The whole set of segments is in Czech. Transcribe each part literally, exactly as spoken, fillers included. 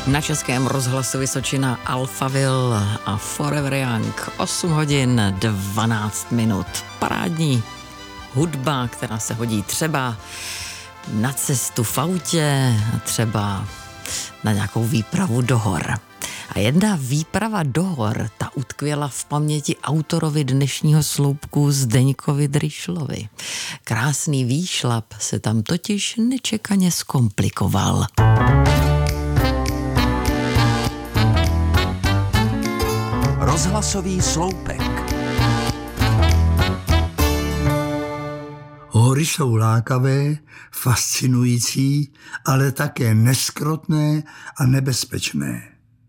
Na Českém rozhlasu Vysočina Alphaville a Forever Young. osm hodin dvanáct minut. Parádní hudba, která se hodí třeba na cestu v autě, třeba na nějakou výpravu do hor. A jedna výprava do hor, ta utkvěla v paměti autorovi dnešního sloupku Zdeňkovi Drýšlovi. Krásný výšlap se tam totiž nečekaně zkomplikoval. Rozhlasový sloupek. Hory jsou lákavé, fascinující, ale také neskrotné a nebezpečné.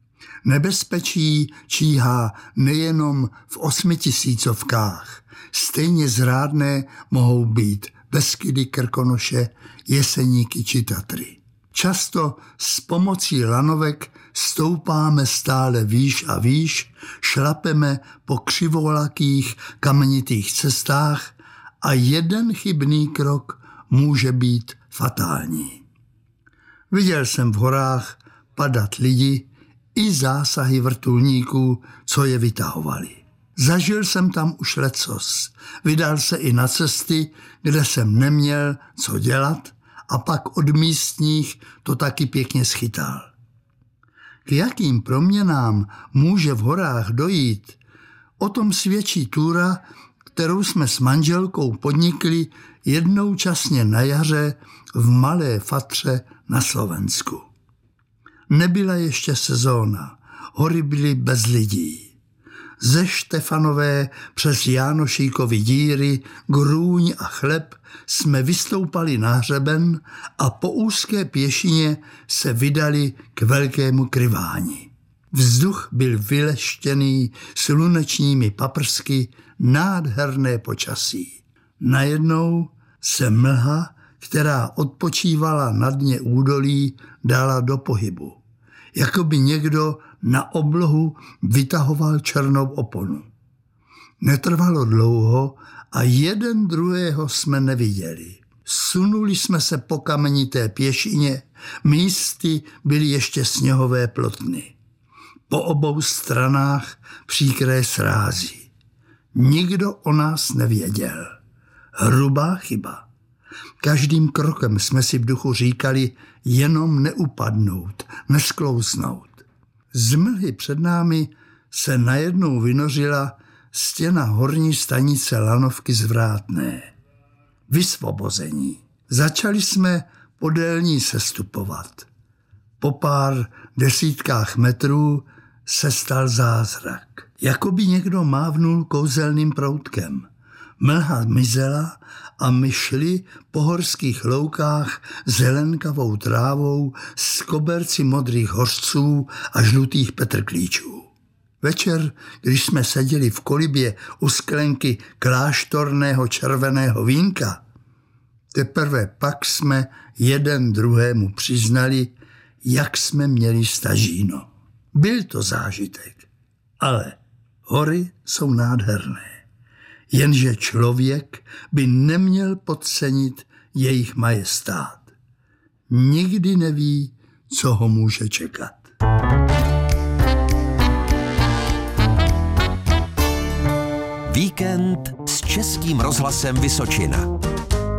Nebezpečí číhá nejenom v osmitisícovkách. Stejně zrádné mohou být Beskydy, Krkonoše, Jeseníky či Tatry. Často s pomocí lanovek stoupáme stále výš a výš, šlapeme po křivolakých kamenitých cestách a jeden chybný krok může být fatální. Viděl jsem v horách padat lidi i zásahy vrtulníků, co je vytahovali. Zažil jsem tam už lecos. Vydal se i na cesty, kde jsem neměl co dělat, a pak od místních to taky pěkně schytal. K jakým proměnám může v horách dojít, o tom svědčí túra, kterou jsme s manželkou podnikli jednou časně na jaře v Malé Fatře na Slovensku. Nebyla ještě sezóna, hory byly bez lidí. Ze Štefanové přes Jánošíkovy díry, Grůň a Chleb jsme vystoupali na hřeben a po úzké pěšině se vydali k velkému Kryvání. Vzduch byl vyleštěný slunečními paprsky, nádherné počasí. Najednou se mlha, která odpočívala na dně údolí, dala do pohybu. Jako by někdo na oblohu vytahoval černou oponu. Netrvalo dlouho a jeden druhého jsme neviděli. Sunuli jsme se po kamenité pěšině, místy byly ještě sněhové plotny. Po obou stranách příkré srázy. Nikdo o nás nevěděl. Hrubá chyba. Každým krokem jsme si v duchu říkali jenom neupadnout, nesklouznout. Z mlhy před námi se najednou vynořila stěna horní stanice lanovky Zvrátné. Vysvobození. Začali jsme podél ní sestupovat. Po pár desítkách metrů se stal zázrak. Jakoby někdo mávnul kouzelným proutkem. Mlha mizela a my šli po horských loukách zelenkavou trávou s koberci modrých hořců a žlutých petrklíčů. Večer, když jsme seděli v kolibě u sklenky kláštorného červeného vínka, teprve pak jsme jeden druhému přiznali, jak jsme měli stažíno. Byl to zážitek, ale hory jsou nádherné. Jenže člověk by neměl podcenit jejich majestát. Nikdy neví, co ho může čekat. Víkend s Českým rozhlasem Vysočina.